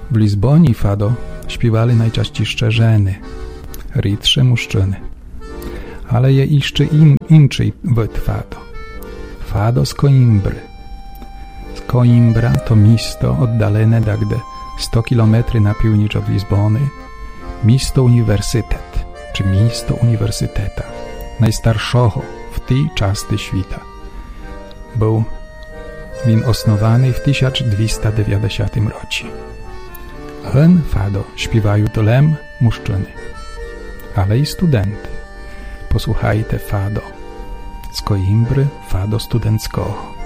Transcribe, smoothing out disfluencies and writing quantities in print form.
W Lizbonie fado śpiewali najczęściej żeny, rідше mężczyzny. Ale je jeszcze inny wid fado. Fado z Coimbry. Z Coimbra to miasto oddalone dagde 100 km na północ od Lizbony. Miasto uniwersytet, czy miasto uniwersyteta, najstarszego w tej części świata. Był він osnowany w 1290 roku. Hen fado śpiewają dolem mężczyzny, ale i studenty. Posłuchajcie fado z Coimbry, fado studenckiego.